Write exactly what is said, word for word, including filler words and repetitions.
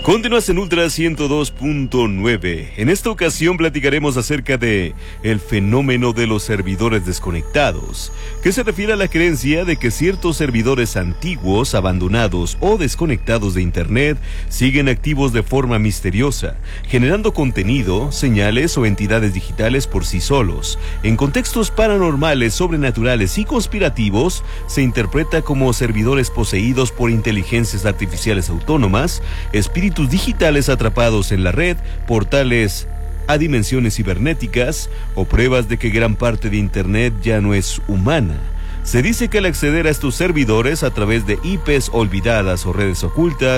Continúas en Ultra ciento dos punto nueve. En esta ocasión platicaremos acerca de el fenómeno de los servidores desconectados, que se refiere a la creencia de que ciertos servidores antiguos, abandonados o desconectados de Internet siguen activos de forma misteriosa, generando contenido, señales o entidades digitales por sí solos. En contextos paranormales, sobrenaturales y conspirativos, se interpreta como servidores poseídos por inteligencias artificiales autónomas, espíritus digitales atrapados en la red, portales a dimensiones cibernéticas o pruebas de que gran parte de Internet ya no es humana. Se dice que al acceder a estos servidores a través de I Pes olvidadas o redes ocultas,